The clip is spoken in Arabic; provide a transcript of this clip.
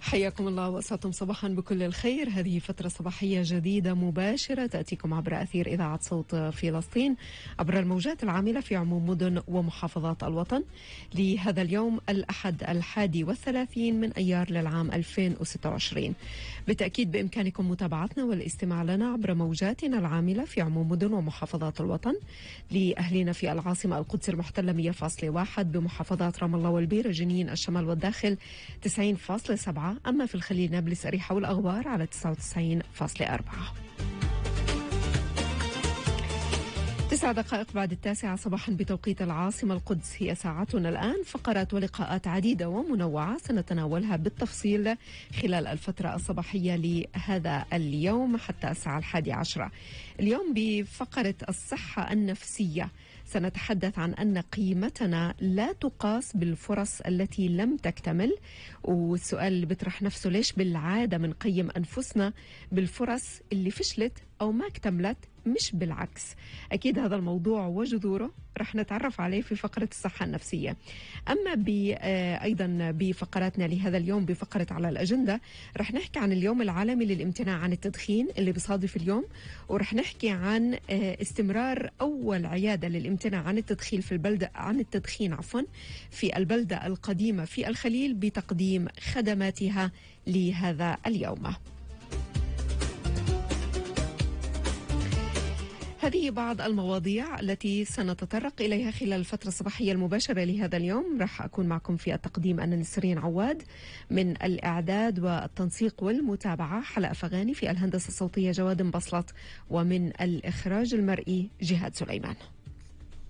حياكم الله وأسعدتم صباحا بكل الخير. هذه فترة صباحية جديدة مباشرة تأتيكم عبر أثير إذاعة صوت فلسطين عبر الموجات العاملة في عموم مدن ومحافظات الوطن لهذا اليوم الأحد 31 من أيار للعام 2026. بالتأكيد بإمكانكم متابعتنا والاستماع لنا عبر موجاتنا العاملة في عموم مدن ومحافظات الوطن لأهلنا في العاصمة القدس المحتلة 100.1، بمحافظات رام الله والبيرة جنين الشمال والداخل 90.7، أما في الخليل نابلس أريحة والأغوار على 99.4. 9 دقائق بعد 9 صباحا بتوقيت العاصمة القدس. هي ساعتنا الآن فقرات ولقاءات عديدة ومنوعة سنتناولها بالتفصيل خلال الفترة الصباحية لهذا اليوم حتى الساعة 11. اليوم بفقرة الصحة النفسية سنتحدث عن أن قيمتنا لا تقاس بالفرص التي لم تكتمل، والسؤال اللي بيطرح نفسه ليش بالعادة منقيم أنفسنا بالفرص اللي فشلت أو ما اكتملت مش بالعكس. أكيد هذا الموضوع وجذوره رح نتعرف عليه في فقرة الصحة النفسية. أما أيضا بفقراتنا لهذا اليوم بفقرة على الأجندة رح نحكي عن اليوم العالمي للامتناع عن التدخين اللي بيصادف اليوم، ورح نحكي عن استمرار أول عيادة للامتناع عن التدخين في البلدة القديمة في الخليل بتقديم خدماتها لهذا اليوم. هذه بعض المواضيع التي سنتطرق إليها خلال الفترة الصباحية المباشرة لهذا اليوم. راح أكون معكم في التقديم أنا نسرين عواد، من الإعداد والتنسيق والمتابعة حلقة فغاني، في الهندسة الصوتية جواد مبسلط، ومن الإخراج المرئي جهاد سليمان.